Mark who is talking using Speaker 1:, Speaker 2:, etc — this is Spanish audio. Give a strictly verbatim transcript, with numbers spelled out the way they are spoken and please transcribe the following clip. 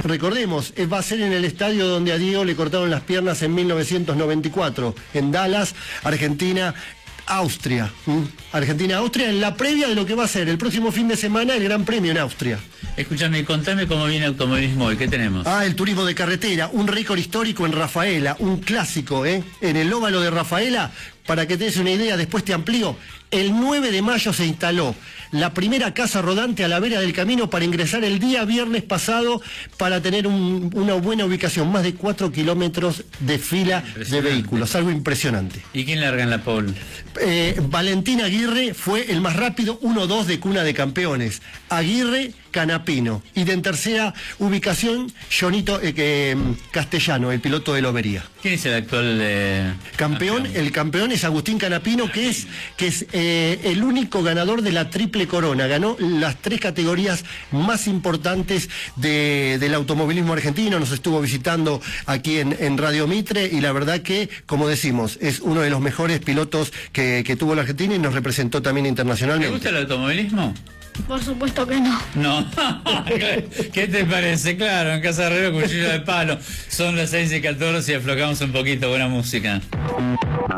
Speaker 1: recordemos, va a ser en el estadio donde a Diego le cortaron las piernas en mil novecientos noventa y cuatro, en Dallas, Argentina, Austria. ¿Mm? Argentina, Austria, en la previa de lo que va a ser el próximo fin de semana el Gran Premio en Austria.
Speaker 2: Escúchame, contame cómo viene el automovilismo hoy, ¿qué tenemos?
Speaker 1: Ah, el turismo de carretera, un récord histórico en Rafaela, un clásico, ¿eh? En el óvalo de Rafaela, para que te des una idea, después te amplío, el nueve de mayo se instaló la primera casa rodante a la vera del camino para ingresar el día viernes pasado para tener un, una buena ubicación, más de cuatro kilómetros de fila de vehículos, algo impresionante.
Speaker 2: ¿Y quién larga en la pole?
Speaker 1: Eh, Valentín Aguirre fue el más rápido, uno dos de cuna de campeones. Aguirre, Canapino. Y de en tercera ubicación, Jonito eh, eh, Castellano, el piloto de Lobería.
Speaker 2: ¿Quién es el actual eh,
Speaker 1: campeón? campeón? El campeón es Agustín Canapino, que es, que es eh, el único ganador de la triple corona. Ganó las tres categorías más importantes de, del automovilismo argentino. Nos estuvo visitando aquí en, en Radio Mitre y la verdad que, como decimos, es uno de los mejores pilotos que, que tuvo la Argentina y nos representó también internacionalmente.
Speaker 2: ¿Te gusta el automovilismo?
Speaker 3: Por supuesto que no.
Speaker 2: No. ¿Qué te parece? Claro, en Casa Herrero, cuchillo de palo. Son las seis y catorce y aflojamos un poquito. Buena música.